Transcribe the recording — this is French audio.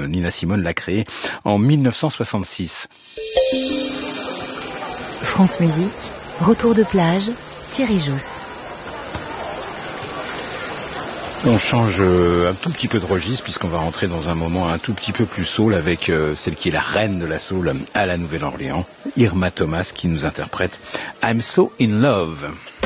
Nina Simone l'a créé en 1966. France Musique, retour de plage, Thierry Jousse. On change un tout petit peu de registre puisqu'on va rentrer dans un moment un tout petit peu plus soul avec celle qui est la reine de la soul à la Nouvelle-Orléans, Irma Thomas, qui nous interprète I'm So In Love.